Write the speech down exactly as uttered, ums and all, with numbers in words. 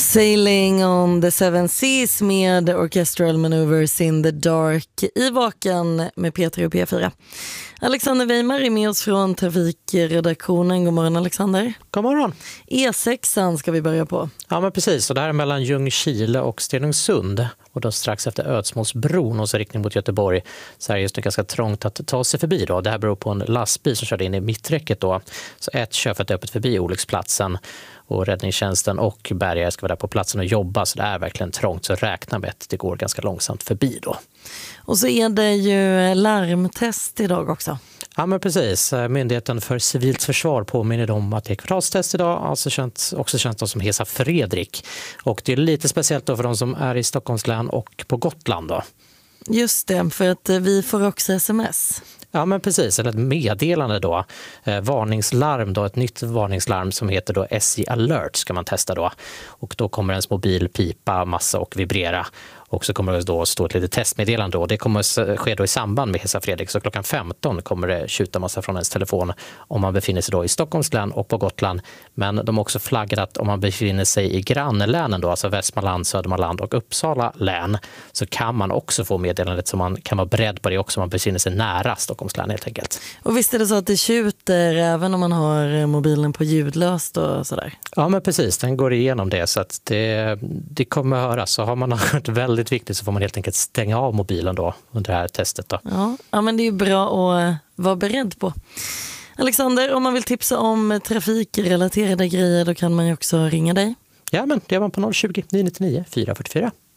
Sailing on the Seven Seas med Orchestral Maneuvers in the Dark i Vaken med P tre och P fyra. Alexander Weimar är med oss från trafikredaktionen. God morgon Alexander. God morgon. E sex ska vi börja på. Ja men precis, och det här är mellan Ljungskile och Stenungsund och då strax efter Ödsmålsbron och så riktning mot Göteborg så är det just nu ganska trångt att ta sig förbi då. Det här beror på en lastbil som körde in i mitträcket då. Så ett körfält är öppet förbi olycksplatsen och räddningstjänsten och bärgare ska vara där på platsen och jobba, så det är verkligen trångt, så räkna med att det går ganska långsamt förbi då. Och så är det ju larmtest idag också. Ja men precis, Myndigheten för civilt försvar påminner om att det är kvartalstest idag, alltså känt, också känt som Hesa Fredrik. Och det är lite speciellt då för de som är i Stockholms län och på Gotland då. Just det, för att vi får också sms. Ja men precis, eller ett meddelande då, eh, varningslarm då, ett nytt varningslarm som heter då S J Alert ska man testa då. Och då kommer ens mobil pipa massa och vibrera. Och så kommer det då stå ett litet testmeddelande då. Det kommer ske då i samband med Hesa Fredrik, så klockan femton kommer det tjuta massa från ens telefon om man befinner sig då i Stockholms län och på Gotland. Men de har också flaggat att om man befinner sig i grannlänen då, alltså Västmanland, Södermanland och Uppsala län, så kan man också få meddelandet, så man kan vara beredd på det också om man befinner sig nära Stockholms län helt enkelt. Och visst är det så att det tjuter även om man har mobilen på ljudlöst och sådär? Ja men precis, den går igenom det, så att det, det kommer att höras. Så har man hört väldigt viktigt så får man helt enkelt stänga av mobilen då under det här testet då. Ja, ja men det är ju bra att vara beredd på. Alexander, om man vill tipsa om trafikrelaterade grejer då kan man ju också ringa dig. Ja men det är man på noll tjugo, nio nio nio, fyra fyra fyra.